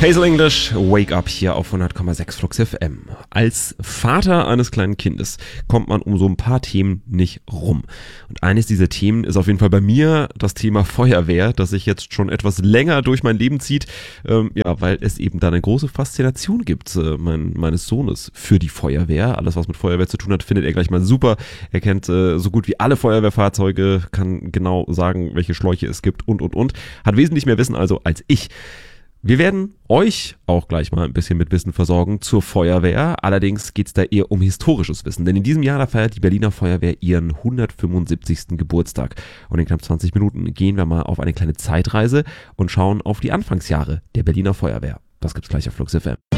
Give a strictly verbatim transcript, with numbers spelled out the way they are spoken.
Hazel English, Wake Up hier auf hundert Komma sechs Flux F M. Als Vater eines kleinen Kindes kommt man um so ein paar Themen nicht rum. Und eines dieser Themen ist auf jeden Fall bei mir das Thema Feuerwehr, das sich jetzt schon etwas länger durch mein Leben zieht, ähm, ja, weil es eben da eine große Faszination gibt, äh, mein, meines Sohnes für die Feuerwehr. Alles, was mit Feuerwehr zu tun hat, findet er gleich mal super. Er kennt äh, so gut wie alle Feuerwehrfahrzeuge, kann genau sagen, welche Schläuche es gibt und, und, und. Hat wesentlich mehr Wissen also als ich. Wir werden euch auch gleich mal ein bisschen mit Wissen versorgen zur Feuerwehr. Allerdings geht es da eher um historisches Wissen, denn in diesem Jahr da feiert die Berliner Feuerwehr ihren hundertfünfundsiebzigsten Geburtstag. Und in knapp zwanzig Minuten gehen wir mal auf eine kleine Zeitreise und schauen auf die Anfangsjahre der Berliner Feuerwehr. Das gibt's gleich auf Flux F M.